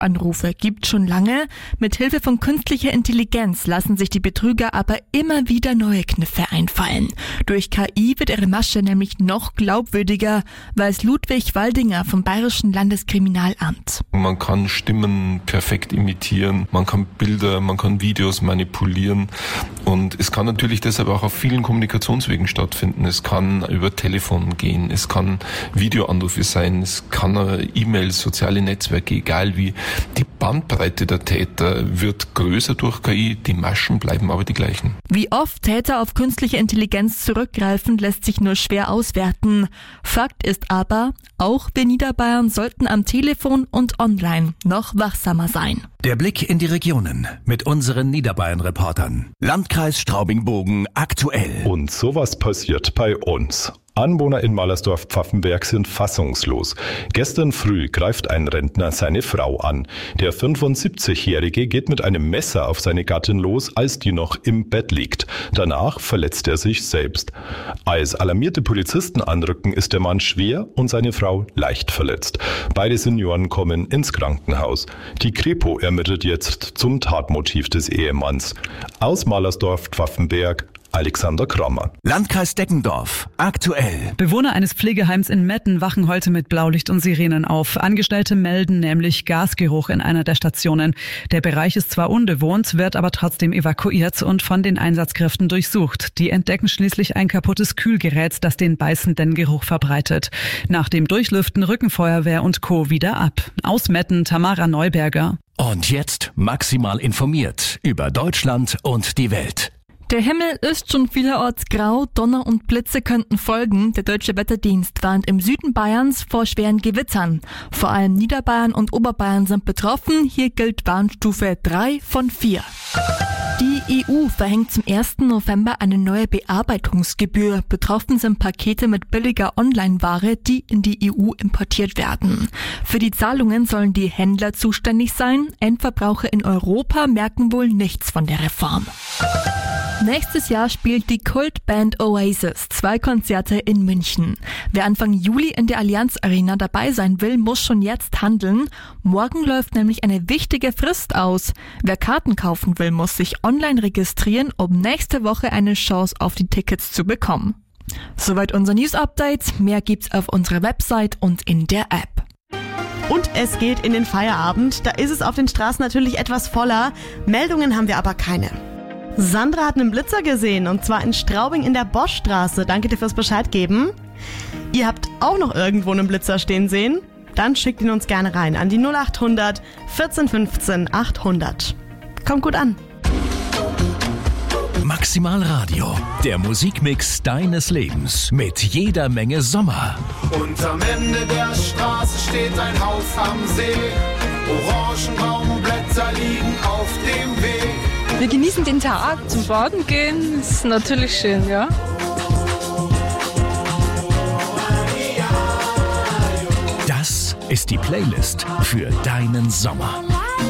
Notanrufe gibt schon lange. Mit Hilfe von künstlicher Intelligenz lassen sich die Betrüger aber immer wieder neue Kniffe einfallen. Durch KI wird ihre Masche nämlich noch glaubwürdiger, weiß Ludwig Waldinger vom Bayerischen Landeskriminalamt. Man kann Stimmen perfekt imitieren, man kann Bilder, man kann Videos manipulieren und es kann natürlich deshalb auch auf vielen Kommunikationswegen stattfinden. Es kann über Telefon gehen, es kann Videoanrufe sein, es kann E-Mails, soziale Netzwerke, egal wie. Die Bandbreite der Täter wird größer durch KI, die Maschen bleiben aber die gleichen. Wie oft Täter auf künstliche Intelligenz zurückgreifen, lässt sich nur schwer auswerten. Fakt ist aber, auch wir Niederbayern sollten am Telefon und online noch wachsamer sein. Der Blick in die Regionen mit unseren Niederbayern-Reportern. Landkreis Straubing-Bogen aktuell. Und sowas passiert bei uns. Anwohner in Mallersdorf-Pfaffenberg sind fassungslos. Gestern früh greift ein Rentner seine Frau an. Der 75-Jährige geht mit einem Messer auf seine Gattin los, als die noch im Bett liegt. Danach verletzt er sich selbst. Als alarmierte Polizisten anrücken, ist der Mann schwer und seine Frau leicht verletzt. Beide Senioren kommen ins Krankenhaus. Die Kripo ermittelt jetzt zum Tatmotiv des Ehemanns. Aus Mallersdorf-Pfaffenberg Alexander Krammer. Landkreis Deggendorf aktuell. Bewohner eines Pflegeheims in Metten wachen heute mit Blaulicht und Sirenen auf. Angestellte melden nämlich Gasgeruch in einer der Stationen. Der Bereich ist zwar unbewohnt, wird aber trotzdem evakuiert und von den Einsatzkräften durchsucht. Die entdecken schließlich ein kaputtes Kühlgerät, das den beißenden Geruch verbreitet. Nach dem Durchlüften rücken Feuerwehr und Co. wieder ab. Aus Metten Tamara Neuberger. Und jetzt maximal informiert über Deutschland und die Welt. Der Himmel ist schon vielerorts grau, Donner und Blitze könnten folgen. Der Deutsche Wetterdienst warnt im Süden Bayerns vor schweren Gewittern. Vor allem Niederbayern und Oberbayern sind betroffen. Hier gilt Warnstufe 3 von 4. Die EU verhängt zum 1. November eine neue Bearbeitungsgebühr. Betroffen sind Pakete mit billiger Online-Ware, die in die EU importiert werden. Für die Zahlungen sollen die Händler zuständig sein. Endverbraucher in Europa merken wohl nichts von der Reform. Nächstes Jahr spielt die Kultband Oasis 2 Konzerte in München. Wer Anfang Juli in der Allianz Arena dabei sein will, muss schon jetzt handeln. Morgen läuft nämlich eine wichtige Frist aus. Wer Karten kaufen will, muss sich online registrieren, um nächste Woche eine Chance auf die Tickets zu bekommen. Soweit unser News-Update. Mehr gibt's auf unserer Website und in der App. Und es geht in den Feierabend. Da ist es auf den Straßen natürlich etwas voller. Meldungen haben wir aber keine. Sandra hat einen Blitzer gesehen, und zwar in Straubing in der Boschstraße. Danke dir fürs Bescheid geben. Ihr habt auch noch irgendwo einen Blitzer stehen sehen? Dann schickt ihn uns gerne rein an die 0800 14 15 800. Kommt gut an. Maximal Radio, der Musikmix deines Lebens mit jeder Menge Sommer. Und am Ende der Straße steht ein Haus am See. Orangenbaumblätter liegen auf dem Weg. Wir genießen den Tag, zum Baden gehen, ist natürlich schön, ja. Das ist die Playlist für deinen Sommer.